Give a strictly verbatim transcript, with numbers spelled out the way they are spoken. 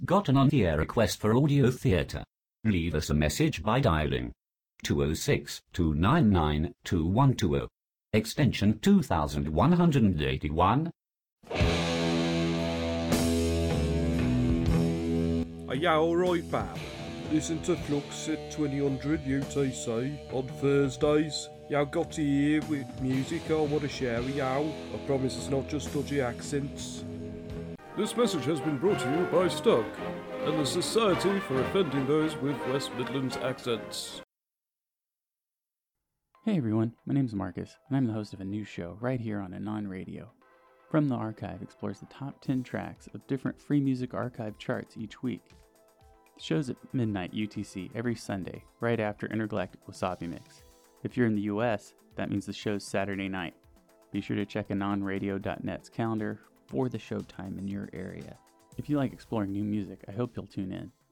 Got an on-the-air request for audio theatre? Leave us a message by dialing two oh six, two nine nine, two one two oh, extension two thousand one hundred eighty-one. Are you alright, pal? Listen to Flux at twenty hundred U T C on Thursdays. You got to hear with music I want to share with you. I promise it's not just dodgy accents. This message has been brought to you by Stoke and the Society for Offending Those with West Midlands Accents. Hey everyone, my name's Marcus, and I'm the host of a new show right here on Anon Radio. From the Archive explores the top ten tracks of different free music archive charts each week. The show's at midnight U T C every Sunday, right after Intergalactic Wasabi Mix. If you're in the U S, that means the show's Saturday night. Be sure to check anon radio dot net's calendar for the show time in your area. If you like exploring new music, I hope you'll tune in.